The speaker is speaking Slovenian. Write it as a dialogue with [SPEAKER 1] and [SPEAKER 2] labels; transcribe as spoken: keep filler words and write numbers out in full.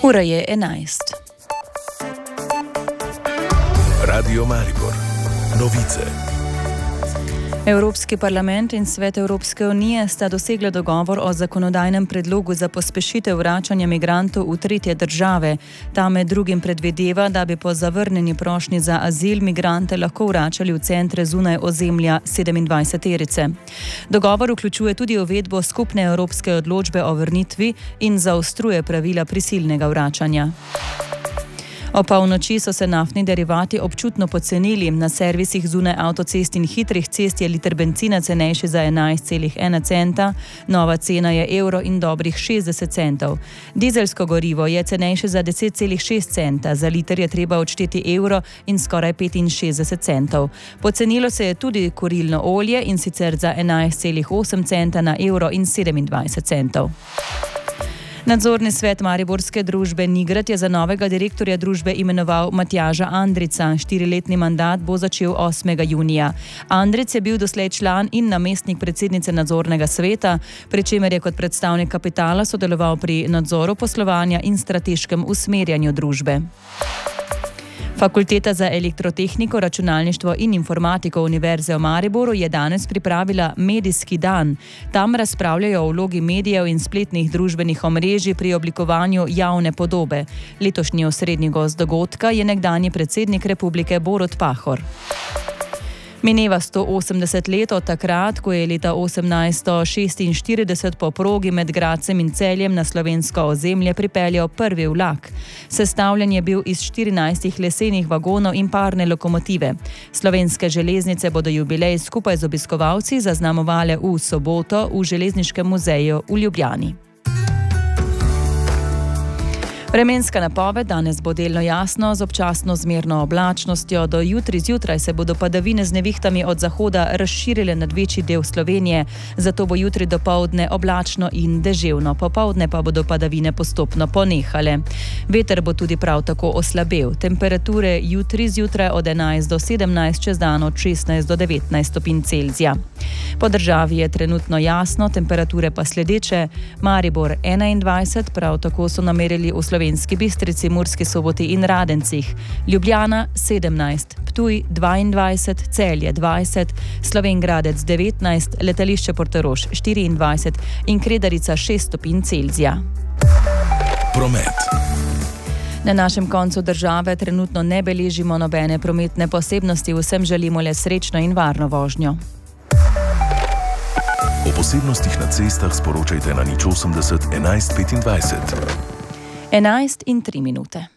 [SPEAKER 1] Ura je enajst.
[SPEAKER 2] Radio Maribor. Novice.
[SPEAKER 1] Evropski parlament in Svet Evropske unije sta dosegla dogovor o zakonodajnem predlogu za pospešitev vračanja migrantov v tretje države. Ta med drugim predvideva, da bi po zavrnjeni prošnji za azil migrante lahko vračali v centre zunaj ozemlja sedemindvajseterice. Dogovor vključuje tudi uvedbo skupne evropske odločbe o vrnitvi in zaostruje pravila prisilnega vračanja. O polnoči so se naftni derivati občutno pocenili. Na servisih zunaj avtocest in hitrih cest je liter bencina cenejši za enajst celih ena centa, nova cena je evro in dobrih šestdeset centov. Dizelsko gorivo je cenejše za deset celih šest centa, za liter je treba odšteti evro in skoraj petinšestdeset centov. Pocenilo se je tudi kurilno olje in sicer za enajst celih osem centa na evro in sedemindvajset centov. Nadzorni svet mariborske družbe Nigrad je za novega direktorja družbe imenoval Matjaža Andrica. Štiriletni mandat bo začel osmega junija. Andric je bil doslej član in namestnik predsednice nadzornega sveta, pri čemer je kot predstavnik kapitala sodeloval pri nadzoru poslovanja in strateškem usmerjanju družbe. Fakulteta za elektrotehniko, računalništvo in informatiko Univerze v Mariboru je danes pripravila Medijski dan. Tam razpravljajo o vlogi medijev in spletnih družbenih omrežij pri oblikovanju javne podobe. Letošnji osrednji gost dogodka je nekdanji predsednik republike Borut Pahor. Mineva sto osemdeset let od takrat, ko je leta osemnajststo šestinštirideset po progi med Gradcem in Celjem na slovensko ozemlje pripeljal prvi vlak. Sestavljen je bil iz štirinajstih lesenih vagonov in parne lokomotive. Slovenske železnice bodo jubilej skupaj z obiskovalci zaznamovale v soboto v Železniškem muzeju v Ljubljani. Vremenska napoved: danes bo delno jasno, z občasno zmerno oblačnostjo. Do jutri zjutraj se bodo padavine z nevihtami od zahoda razširile nad večji del Slovenije, zato bo jutri dopoldne oblačno in deževno. Popoldne pa bodo padavine postopno ponehale. Veter bo tudi prav tako oslabel. Temperature jutri zjutraj od enajst do sedemnajst, čez dan od šestnajst do devetnajst stopinj Celzija. Po državi je trenutno jasno, temperature pa sledeče: Maribor enaindvajset, prav tako so namerili v Slovenski Bistrici, Murski Soboti in Radencih, Ljubljana sedemnajst, Ptuj dvaindvajset, Celje dvajset, Slovenj Gradec devetnajst, letališče Portorož štiriindvajset in Kredarica šest stopinj Celzija.
[SPEAKER 2] Promet.
[SPEAKER 1] Na našem koncu države trenutno ne beležimo nobene prometne posebnosti, vsem želimo le srečno in varno vožnjo.
[SPEAKER 2] O posebnostih na cestah sporočajte na nič osemdeset enajst petindvajset.
[SPEAKER 1] enajst in tri minute.